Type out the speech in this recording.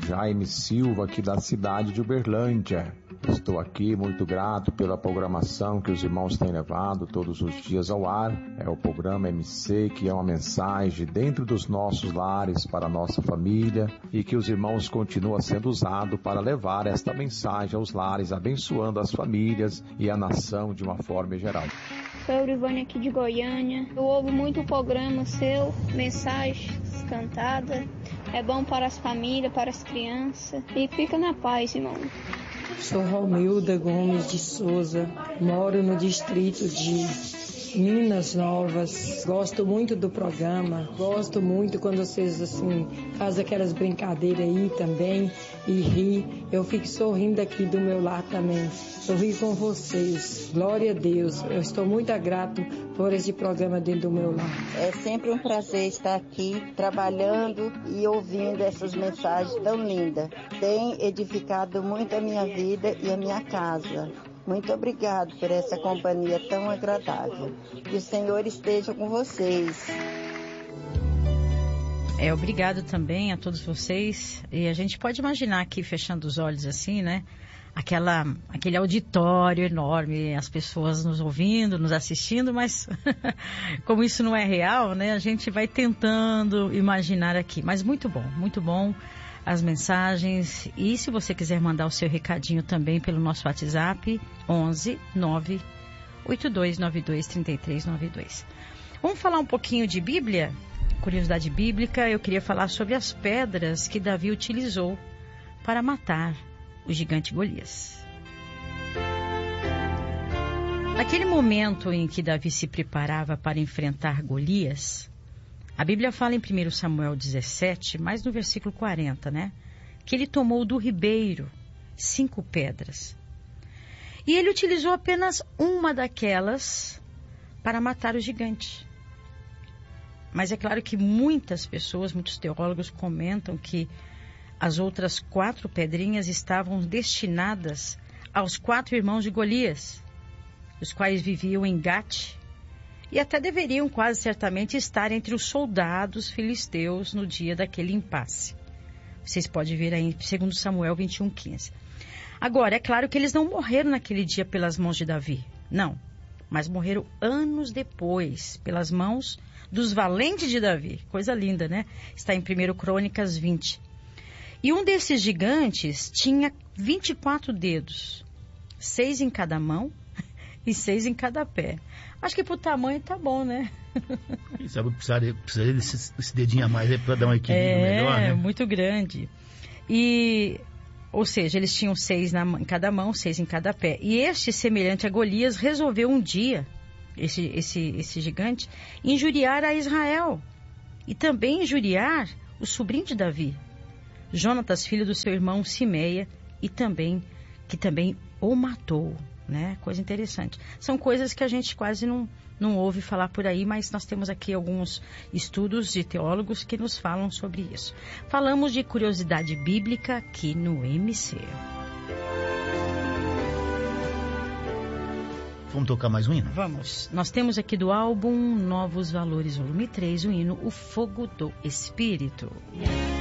Jaime Silva, aqui da cidade de Uberlândia. Estou aqui muito grato pela programação que os irmãos têm levado todos os dias ao ar. É o programa MC, que é uma mensagem dentro dos nossos lares para a nossa família, e que os irmãos continuam sendo usados para levar esta mensagem aos lares, abençoando as famílias e a nação de uma forma geral. Sou a Eurivânia aqui de Goiânia. Eu ouvo muito o programa seu, mensagens cantadas. É bom para as famílias, para as crianças. E fica na paz, irmão. Sou Romilda Gomes de Souza, moro no distrito de Minas Novas. Gosto muito do programa, gosto muito quando vocês assim fazem aquelas brincadeiras aí também e ri. Eu fico sorrindo aqui do meu lar também. Eu rio com vocês. Glória a Deus. Eu estou muito grato por esse programa dentro do meu lar. É sempre um prazer estar aqui trabalhando e ouvindo essas mensagens tão lindas. Tem edificado muito a minha vida e a minha casa. Muito obrigado por essa companhia tão agradável. Que o Senhor esteja com vocês. Obrigado também a todos vocês. E a gente pode imaginar aqui, fechando os olhos assim, né? Aquele auditório enorme, as pessoas nos ouvindo, nos assistindo, mas como isso não é real, né? A gente vai tentando imaginar aqui. Mas muito bom as mensagens. E se você quiser mandar o seu recadinho também pelo nosso WhatsApp, 11 9 8292 3392. Vamos falar um pouquinho de Bíblia? Curiosidade bíblica. Eu queria falar sobre as pedras que Davi utilizou para matar o gigante Golias. Naquele momento em que Davi se preparava para enfrentar Golias, a Bíblia fala em 1 Samuel 17, mais no versículo 40, né? Que ele tomou do ribeiro 5 pedras. E ele utilizou apenas uma daquelas para matar o gigante. Mas é claro que muitas pessoas, muitos teólogos comentam que as outras 4 pedrinhas estavam destinadas aos 4 irmãos de Golias, os quais viviam em Gate, e até deveriam quase certamente estar entre os soldados filisteus no dia daquele impasse. Vocês podem ver aí em 2 Samuel 21:15. Agora, é claro que eles não morreram naquele dia pelas mãos de Davi, não, mas morreram anos depois, pelas mãos dos valentes de Davi. Coisa linda, né? Está em 1 Crônicas 20. E um desses gigantes tinha 24 dedos, 6 em cada mão e 6 em cada pé. Acho que pro tamanho tá bom, né? Quem sabe precisaria desse dedinho a mais para dar um equilíbrio melhor, né? É, muito grande. E, ou seja, eles tinham 6 em cada mão, 6 em cada pé. E este, semelhante a Golias, resolveu um dia, esse gigante, injuriar a Israel. E também injuriar o sobrinho de Davi, Jonatas, filho do seu irmão Simeia, que também o matou, né? Coisa interessante. São coisas que a gente quase não ouve falar por aí, mas nós temos aqui alguns estudos de teólogos que nos falam sobre isso. Falamos de curiosidade bíblica aqui no MC. Vamos tocar mais um hino? Vamos. Nós temos aqui do álbum Novos Valores, volume 3, o hino O Fogo do Espírito.